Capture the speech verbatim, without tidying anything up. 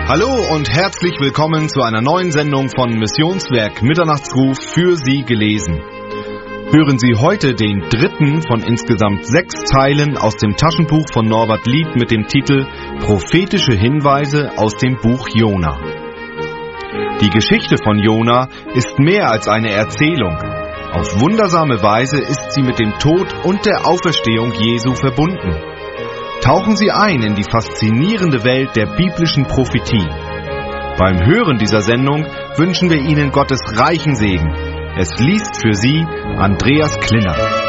Hallo und herzlich willkommen zu einer neuen Sendung von Missionswerk Mitternachtsruf für Sie gelesen. Hören Sie heute den dritten von insgesamt sechs Teilen aus dem Taschenbuch von Norbert Lied mit dem Titel Prophetische Hinweise aus dem Buch Jona. Die Geschichte von Jona ist mehr als eine Erzählung. Auf wundersame Weise ist sie mit dem Tod und der Auferstehung Jesu verbunden. Tauchen Sie ein in die faszinierende Welt der biblischen Prophetie. Beim Hören dieser Sendung wünschen wir Ihnen Gottes reichen Segen. Es liest für Sie Andreas Klinner.